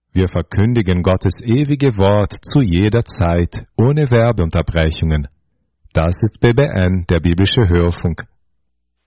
Wir verkündigen Gottes ewige Wort zu jeder Zeit, ohne Werbeunterbrechungen. Das ist BBN, der biblische Hörfunk.